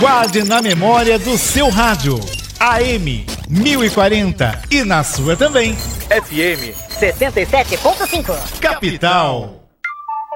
Guarde na memória do seu rádio. AM 1040 e na sua também. FM 77.5. Capital.